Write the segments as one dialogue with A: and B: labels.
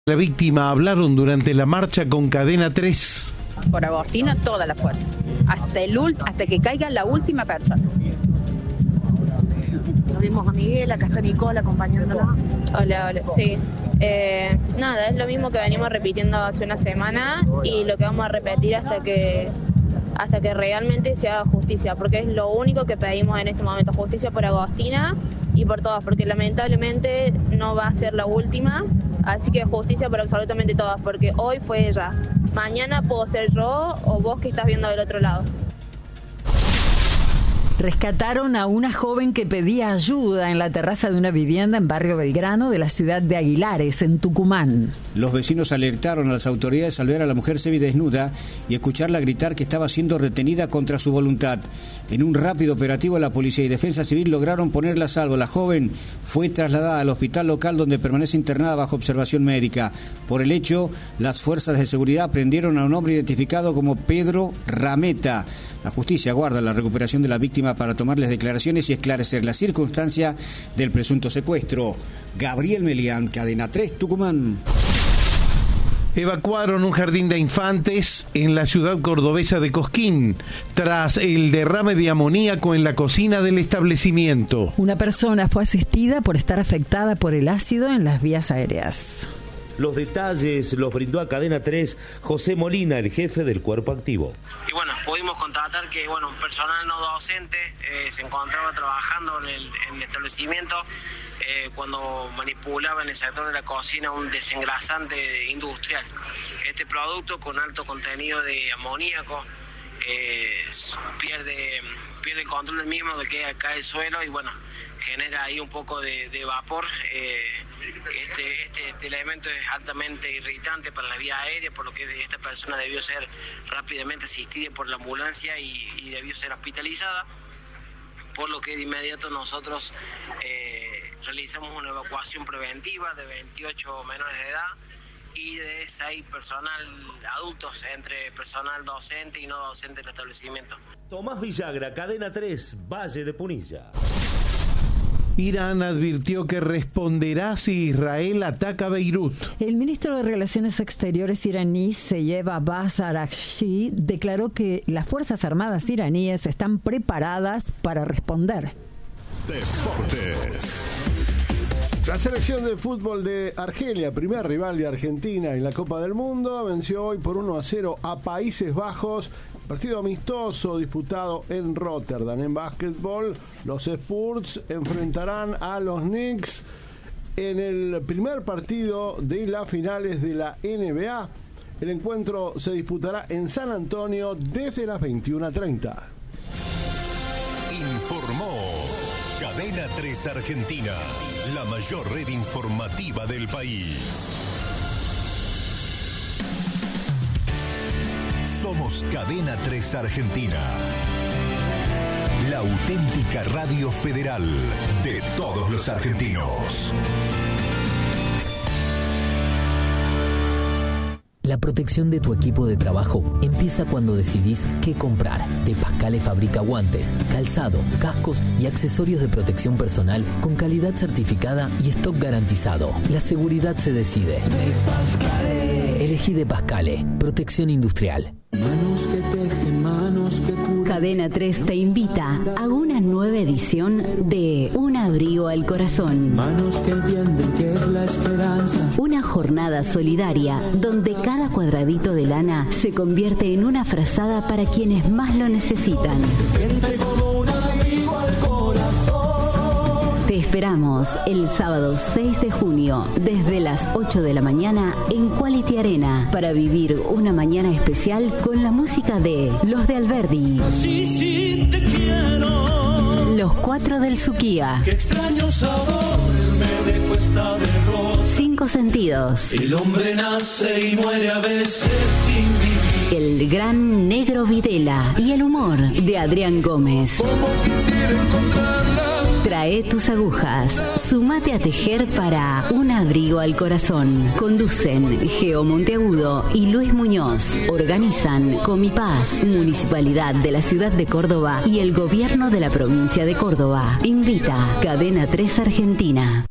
A: La víctima hablaron durante la marcha con Cadena 3.
B: Por Agostina, toda la fuerza. Hasta que caiga la última persona.
C: Lo vimos a Miguel, acá está Nicole acompañándola.
D: Hola, sí. Nada, es lo mismo que venimos repitiendo hace una semana y lo que vamos a repetir hasta que realmente se haga justicia, porque es lo único que pedimos en este momento, justicia por Agostina y por todas, porque lamentablemente no va a ser la última, así que justicia por absolutamente todas, porque hoy fue ella, mañana puedo ser yo o vos que estás viendo del otro lado.
E: Rescataron a una joven que pedía ayuda en la terraza de una vivienda en Barrio Belgrano de la ciudad de Aguilares, en Tucumán.
F: Los vecinos alertaron a las autoridades al ver a la mujer semidesnuda y escucharla gritar que estaba siendo retenida contra su voluntad. En un rápido operativo, la policía y defensa civil lograron ponerla a salvo. La joven fue trasladada al hospital local donde permanece internada bajo observación médica. Por el hecho, las fuerzas de seguridad prendieron a un hombre identificado como Pedro Rameta. La justicia aguarda la recuperación de la víctima para tomarles declaraciones y esclarecer la circunstancia del presunto secuestro. Gabriel Melián, Cadena 3, Tucumán.
A: Evacuaron un jardín de infantes en la ciudad cordobesa de Cosquín tras el derrame de amoníaco en la cocina del establecimiento.
E: Una persona fue asistida por estar afectada por el ácido en las vías aéreas.
G: Los detalles los brindó a Cadena 3 José Molina, el jefe del cuerpo activo.
H: Y bueno, pudimos constatar que un personal no docente se encontraba trabajando en el establecimiento cuando manipulaba en el sector de la cocina un desengrasante industrial. Este producto con alto contenido de amoníaco pierde el control del mismo, de que cae el suelo y genera ahí un poco de vapor. Este elemento es altamente irritante para la vía aérea, por lo que esta persona debió ser rápidamente asistida por la ambulancia y debió ser hospitalizada, por lo que de inmediato nosotros realizamos una evacuación preventiva de 28 menores de edad y de 6 personal adultos, entre personal docente y no docente del establecimiento.
G: Tomás Villagra, Cadena 3, Valle de Punilla.
A: Irán advirtió que responderá si Israel ataca Beirut.
E: El ministro de Relaciones Exteriores iraní, Seyed Abbas Araghchi, declaró que las Fuerzas Armadas iraníes están preparadas para responder.
I: Deportes. La selección de fútbol de Argelia, primer rival de Argentina en la Copa del Mundo, venció hoy por 1-0 a Países Bajos. Partido amistoso disputado en Rotterdam. En básquetbol, los Spurs enfrentarán a los Knicks en el primer partido de las finales de la NBA. El encuentro se disputará en San Antonio desde las 21:30.
J: Informó Cadena 3 Argentina, la mayor red informativa del país. Somos Cadena 3 Argentina, la auténtica radio federal de todos los argentinos.
K: La protección de tu equipo de trabajo empieza cuando decidís qué comprar. De Pascale fabrica guantes, calzado, cascos y accesorios de protección personal con calidad certificada y stock garantizado. La seguridad se decide. De Pascale. Elegí De Pascale. Protección industrial.
L: Manos que tejen, manos que curan.
M: Cadena 3 te invita a una nueva edición de Un abrigo al corazón.
L: Manos que entienden que es la esperanza.
M: Una jornada solidaria donde cada cuadradito de lana se convierte en una frazada para quienes más lo necesitan.
L: Siente como un abrigo al corazón.
M: Te esperamos el sábado 6 de junio desde las 8 de la mañana en Quality Arena para vivir una mañana especial con la música de Los de Alberdi.
L: Sí, te quiero.
M: Los 4 del Suquía.
L: Qué extraño sabor me dejó esta derrota.
M: 5 sentidos.
L: El hombre nace y muere a veces sin vivir.
M: El gran Negro Videla y el humor de Adrián Gómez.
L: Como quisiera encontrarla.
M: Trae tus agujas, sumate a tejer para Un abrigo al corazón. Conducen Geo Monteagudo y Luis Muñoz. Organizan Comipaz, Municipalidad de la Ciudad de Córdoba y el Gobierno de la Provincia de Córdoba. Invita Cadena 3 Argentina.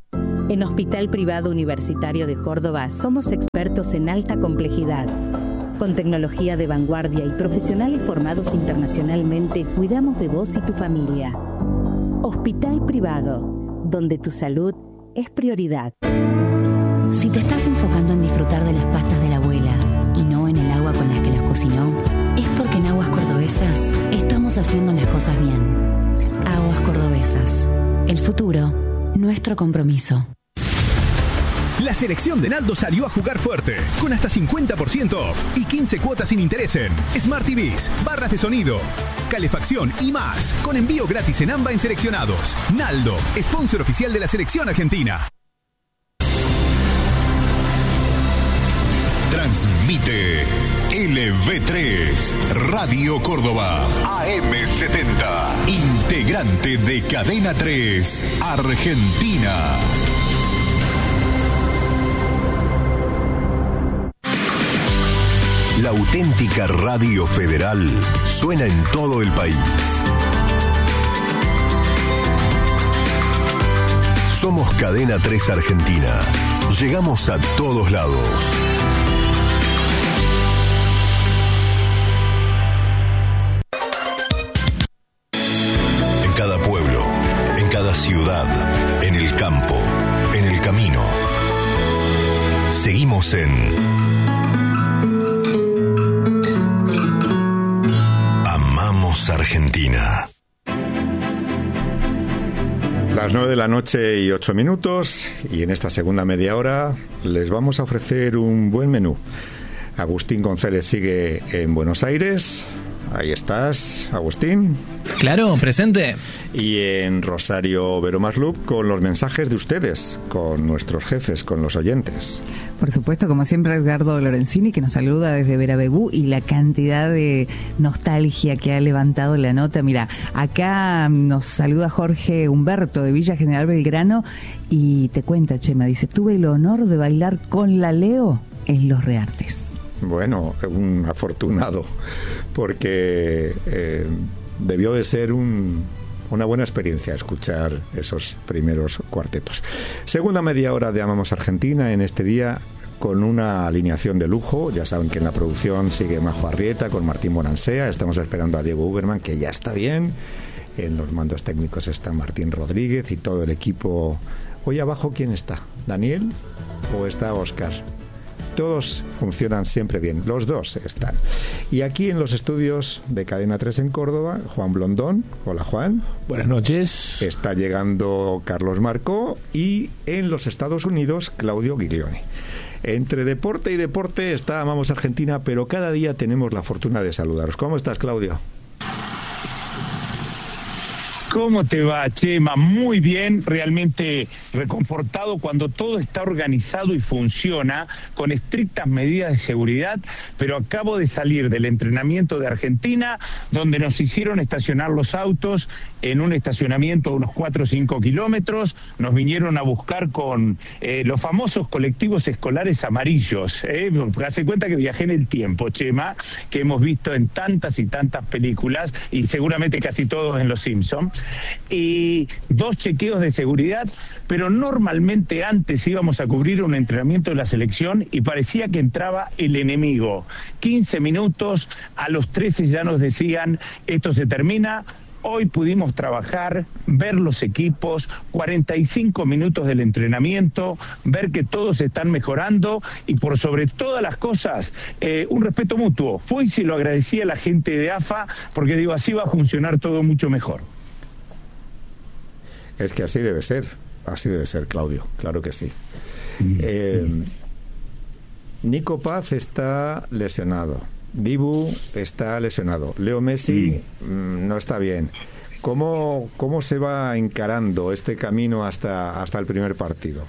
N: En Hospital Privado Universitario de Córdoba somos expertos en alta complejidad. Con tecnología de vanguardia y profesionales formados internacionalmente, cuidamos de vos y tu familia. Hospital Privado, donde tu salud es prioridad.
M: Si te estás enfocando en disfrutar de las pastas de la abuela y no en el agua con las que las cocinó, es porque en Aguas Cordobesas estamos haciendo las cosas bien. Aguas Cordobesas. El futuro, nuestro compromiso.
O: La selección de Naldo salió a jugar fuerte, con hasta 50% off y 15 cuotas sin interés en Smart TVs, barras de sonido, calefacción y más, con envío gratis en AMBA en seleccionados. Naldo, sponsor oficial de la selección argentina.
J: Transmite LV3, Radio Córdoba, AM70, integrante de Cadena 3, Argentina. La auténtica radio federal suena en todo el país. Somos Cadena 3 Argentina. Llegamos a todos lados. En cada pueblo, en cada ciudad, en el campo, en el camino. Seguimos en Argentina.
P: Las 9 de la noche y 8 minutos, y en esta segunda media hora les vamos a ofrecer un buen menú. Agustín González sigue en Buenos Aires. Ahí estás, Agustín.
Q: Claro, presente.
P: Y en Rosario Veromaslup con los mensajes de ustedes, con nuestros jefes, con los oyentes.
R: Por supuesto, como siempre, Edgardo Lorenzini, que nos saluda desde Verabebú, y la cantidad de nostalgia que ha levantado la nota. Mira, acá nos saluda Jorge Humberto de Villa General Belgrano y te cuenta, Chema, dice, tuve el honor de bailar con la Leo en Los Reartes.
P: Bueno, un afortunado, porque debió de ser una buena experiencia escuchar esos primeros cuartetos. Segunda media hora de Amamos Argentina en este día con una alineación de lujo. Ya saben que en la producción sigue Majo Arrieta con Martín Bonansea. Estamos esperando a Diego Uberman, que ya está bien. En los mandos técnicos está Martín Rodríguez y todo el equipo. Hoy abajo, ¿quién está? ¿Daniel o está Óscar? Todos funcionan siempre bien, los dos están. Y aquí en los estudios de Cadena 3 en Córdoba, Juan Blondón. Hola, Juan.
A: Buenas noches.
P: Está llegando Carlos Marcó, y en los Estados Unidos, Claudio Giglione. Entre deporte y deporte está Amamos Argentina, pero cada día tenemos la fortuna de saludaros. ¿Cómo estás, Claudio?
S: ¿Cómo te va, Chema? Muy bien, realmente reconfortado cuando todo está organizado y funciona con estrictas medidas de seguridad, pero acabo de salir del entrenamiento de Argentina, donde nos hicieron estacionar los autos en un estacionamiento de unos 4 o 5 kilómetros, nos vinieron a buscar con los famosos colectivos escolares amarillos, hace cuenta que viajé en el tiempo, Chema, que hemos visto en tantas y tantas películas, y seguramente casi todos en Los Simpsons, y 2 chequeos de seguridad, pero normalmente antes íbamos a cubrir un entrenamiento de la selección y parecía que entraba el enemigo. 15 minutos, a los 13 ya nos decían, esto se termina. Hoy pudimos trabajar, ver los equipos, 45 minutos del entrenamiento, ver que todos están mejorando y por sobre todas las cosas, un respeto mutuo. Fui y se lo agradecí a la gente de AFA porque digo, así va a funcionar todo mucho mejor.
P: Es que así debe ser, Claudio, claro que sí. Nico Paz está lesionado. Dibu está lesionado. Leo Messi no está bien. ¿Cómo se va encarando este camino hasta el primer partido?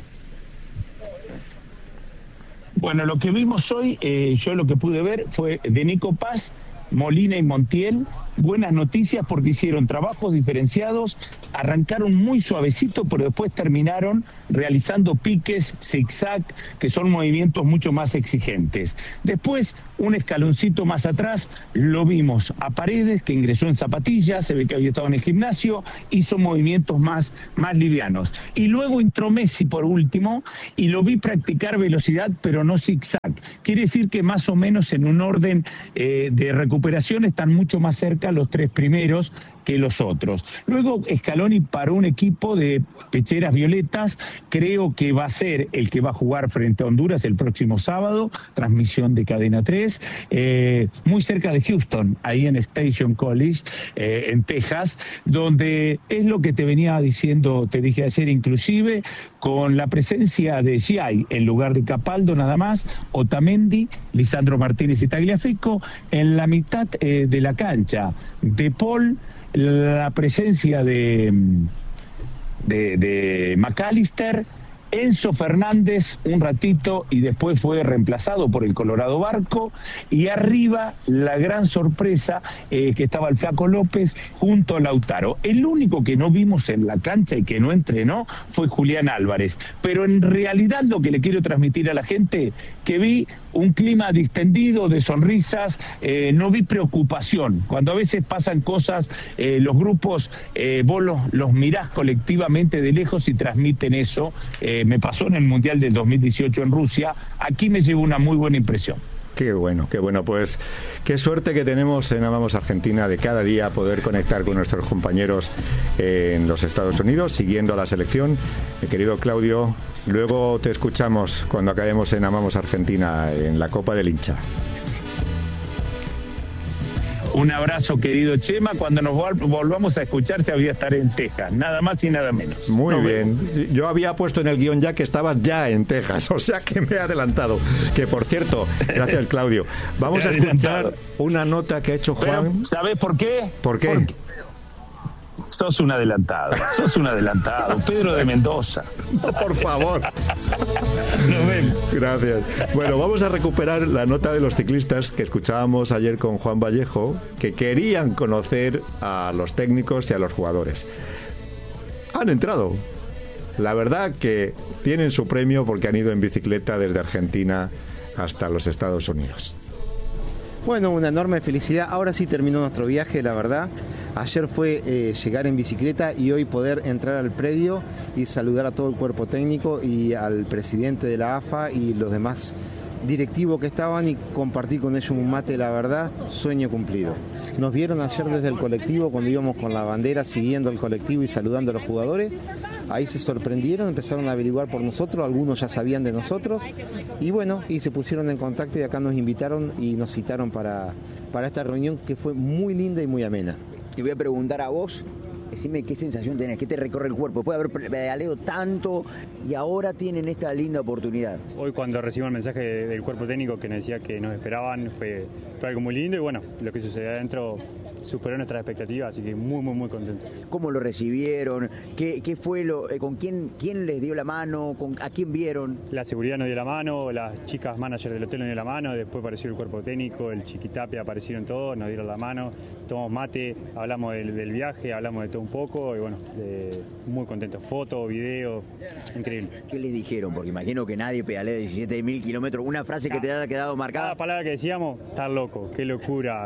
S: Bueno, lo que vimos hoy, yo lo que pude ver fue de Nico Paz, Molina y Montiel, buenas noticias porque hicieron trabajos diferenciados, arrancaron muy suavecito, pero después terminaron realizando piques, zigzag, que son movimientos mucho más exigentes. Después, un escaloncito más atrás, lo vimos a Paredes, que ingresó en zapatillas, se ve que había estado en el gimnasio, hizo movimientos más livianos. Y luego entró Messi por último, y lo vi practicar velocidad, pero no zigzag. Quiere decir que más o menos en un orden de recuperación están mucho más cerca los tres primeros que los otros. Luego Scaloni paró un equipo de pecheras violetas, creo que va a ser el que va a jugar frente a Honduras el próximo sábado, transmisión de Cadena 3, muy cerca de Houston, ahí en Station College, en Texas, donde es lo que te venía diciendo, te dije ayer inclusive, con la presencia de Giai en lugar de Capaldo nada más, Otamendi, Lisandro Martínez y Tagliafico, en la mitad de la cancha, De Paul, la presencia de McAllister, Enzo Fernández un ratito y después fue reemplazado por el Colorado Barco, y arriba la gran sorpresa que estaba el Flaco López junto a Lautaro. El único que no vimos en la cancha y que no entrenó fue Julián Álvarez, pero en realidad lo que le quiero transmitir a la gente, que vi un clima distendido, de sonrisas, no vi preocupación. Cuando a veces pasan cosas, los grupos, vos los mirás colectivamente de lejos y transmiten eso. Me pasó en el Mundial del 2018 en Rusia. Aquí me llevo una muy buena impresión.
P: Qué bueno, pues qué suerte que tenemos en Amamos Argentina de cada día poder conectar con nuestros compañeros en los Estados Unidos, siguiendo a la selección. Mi querido Claudio, luego te escuchamos cuando acabemos en Amamos Argentina en la Copa del Hincha.
S: Un abrazo, querido Chema. Cuando nos volvamos a escuchar, se había estar en Texas, nada más y nada menos.
P: Muy bien. Yo había puesto en el guión ya que estabas ya en Texas, o sea que me he adelantado. Que por cierto, gracias Claudio. Vamos a escuchar una nota que ha hecho Juan.
S: Pero, ¿sabes por qué?
P: ¿Por qué?
S: Porque sos un adelantado. Pedro de Mendoza.
P: No, por favor.
S: Nos vemos.
P: Gracias. Bueno, vamos a recuperar la nota de los ciclistas que escuchábamos ayer con Juan Vallejo, que querían conocer a los técnicos y a los jugadores. Han entrado. La verdad que tienen su premio porque han ido en bicicleta desde Argentina hasta los Estados Unidos.
Q: Bueno, una enorme felicidad. Ahora sí terminó nuestro viaje, la verdad. Ayer fue llegar en bicicleta y hoy poder entrar al predio y saludar a todo el cuerpo técnico y al presidente de la AFA y los demás directivos que estaban y compartir con ellos un mate, la verdad, sueño cumplido. Nos vieron ayer desde el colectivo cuando íbamos con la bandera siguiendo el colectivo y saludando a los jugadores. Ahí se sorprendieron, empezaron a averiguar por nosotros, algunos ya sabían de nosotros y bueno, y se pusieron en contacto y acá nos invitaron y nos citaron para esta reunión que fue muy linda y muy amena.
T: Te voy a preguntar a vos, decime qué sensación tenés, qué te recorre el cuerpo. Puede haber pedaleado tanto y ahora tienen esta linda oportunidad.
U: Hoy cuando recibimos el mensaje del cuerpo técnico que nos decía que nos esperaban, fue algo muy lindo y bueno, lo que sucedió adentro superó nuestras expectativas, así que muy contentos.
T: ¿Cómo lo recibieron? ¿Qué fue con quién les dio la mano? ¿A quién vieron?
U: La seguridad nos dio la mano, las chicas manager del hotel nos dio la mano, después apareció el cuerpo técnico, el Chiquitapia, aparecieron todos, nos dieron la mano, tomamos mate, hablamos del viaje, hablamos de todo un poco y bueno, muy contentos. Fotos, videos, increíble.
T: ¿Qué les dijeron? Porque imagino que nadie pedalea 17.000 kilómetros. Una frase que te ha quedado marcada.
U: Cada palabra que decíamos, estar loco, qué locura.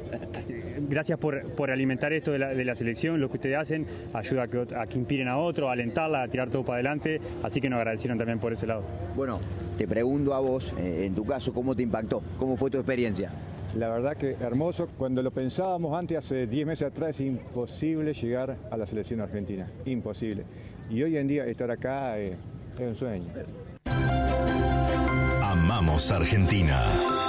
U: Gracias por alimentar esto de la selección, lo que ustedes hacen, ayuda a que inspiren a otros, a alentarla, a tirar todo para adelante, así que nos agradecieron también por ese lado.
T: Bueno, te pregunto a vos, en tu caso, ¿cómo te impactó? ¿Cómo fue tu experiencia?
V: La verdad que hermoso. Cuando lo pensábamos antes, hace 10 meses atrás, es imposible llegar a la selección argentina, imposible. Y hoy en día estar acá es un sueño.
J: Amamos Argentina.